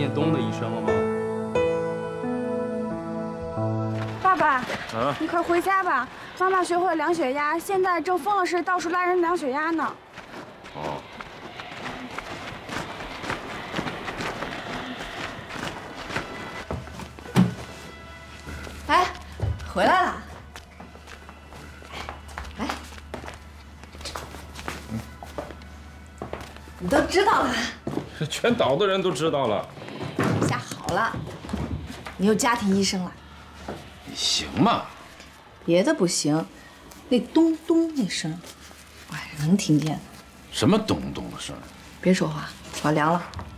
念东的医生了吗？ 爸爸，你快回家吧。妈妈学会了量血压，现在正疯了似的到处拉人量血压呢。 哦。 哎，回来了。来，你都知道了。 这全岛的人都知道了。 下好了，你有家庭医生了。 你行吗？ 别的不行，那咚咚那声，我还是能听见的。 什么咚咚的声？ 别说话，我量了。